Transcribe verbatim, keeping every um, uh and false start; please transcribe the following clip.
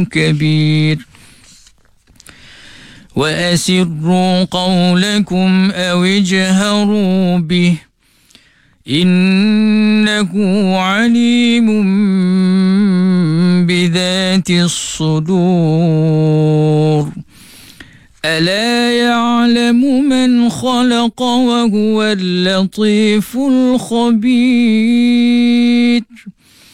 كبير وأسروا قولكم أو اجهروا به إنه عليم بذات الصدور ألا يعلم من خلق وهو اللطيف الخبير.